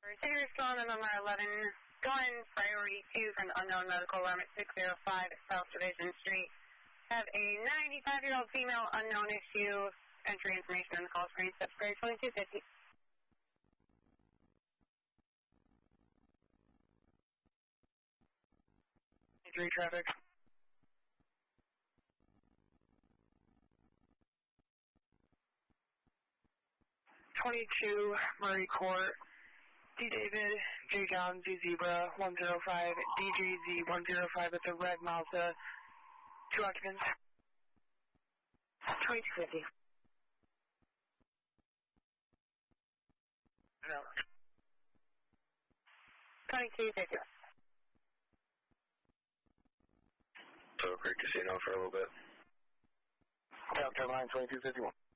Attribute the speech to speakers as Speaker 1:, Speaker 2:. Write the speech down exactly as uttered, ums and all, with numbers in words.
Speaker 1: City respond on number eleven, going priority two from the unknown medical alarm at six oh five South Division Street. Have a ninety-five-year-old female unknown issue. Entry information on the call screen. Subscribe twenty-two fifty.
Speaker 2: Three traffic. twenty-two Murray Court. D David, J John, Z Zebra, one zero five, D J Z one zero five at the red Mazda. Two occupants.
Speaker 1: twenty-two fifty.
Speaker 2: No.
Speaker 1: twenty-two fifty.
Speaker 3: So Creek Casino for a little bit.
Speaker 2: South Carolina twenty-two fifty-one.